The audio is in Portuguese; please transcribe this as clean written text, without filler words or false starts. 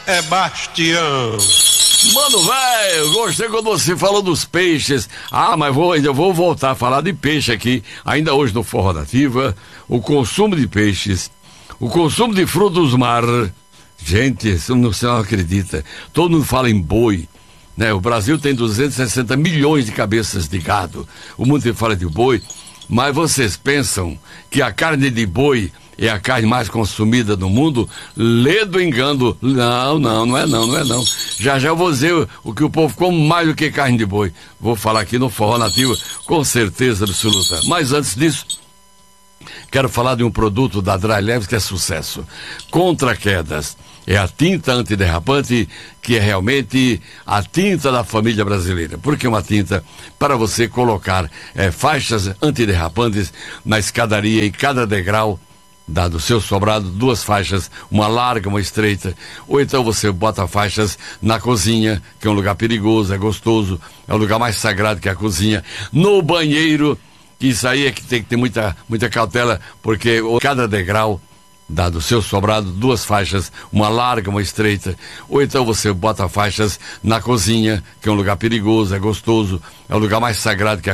Sebastião. Mano, velho, gostei quando você falou dos peixes. Mas ainda vou voltar a falar de peixe aqui, ainda hoje no Forró Nativa. O consumo de peixes, o consumo de frutos do mar. Gente, você não acredita. Todo mundo fala em boi, né? O Brasil tem 260 milhões de cabeças de gado. O mundo inteiro fala de boi. Mas vocês pensam que a carne de boi é a carne mais consumida do mundo? Lê do engano. Não é não. Já eu vou dizer o que o povo come mais do que carne de boi. Vou falar aqui no Forró Nativo, com certeza absoluta. Mas antes disso, quero falar de um produto da Dry Leves que é sucesso. Contra quedas. É a tinta antiderrapante, que é realmente a tinta da família brasileira. Porque é uma tinta para você colocar faixas antiderrapantes na escadaria, em cada degrau do seu sobrado, 2 faixas, uma larga, uma estreita. Ou então você bota faixas na cozinha, que é um lugar perigoso, é gostoso, é o lugar mais sagrado que é a cozinha. No banheiro, que isso aí é que tem que ter muita cautela, porque cada degrau do seu sobrado, 2 faixas, uma larga, uma estreita. Ou então você bota faixas na cozinha, que é um lugar perigoso, é gostoso, é o lugar mais sagrado que é